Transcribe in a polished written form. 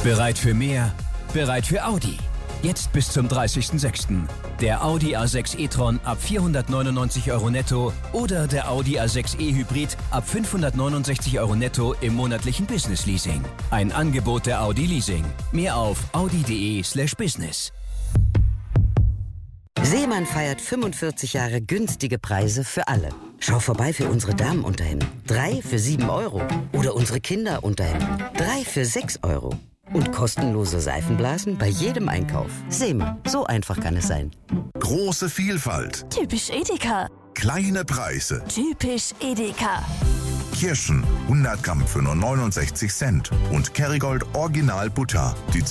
Bereit für mehr? Bereit für Audi. Jetzt bis zum 30.06. Der Audi A6 e-tron ab 499 € netto oder der Audi A6 e-Hybrid ab 569 € netto im monatlichen Business Leasing. Ein Angebot der Audi Leasing. Mehr auf audi.de/business. Seemann feiert 45 Jahre günstige Preise für alle. Schau vorbei für unsere Damenunterhemden. 3 für 7 € Oder unsere Kinderunterhemden. 3 für 6 €. Und kostenlose Seifenblasen bei jedem Einkauf. Seemann, so einfach kann es sein. Große Vielfalt. Typisch Edeka. Kleine Preise. Typisch Edeka. Kirschen 100 Gramm für nur 69 Cent. Und Kerrygold Original Butter. Die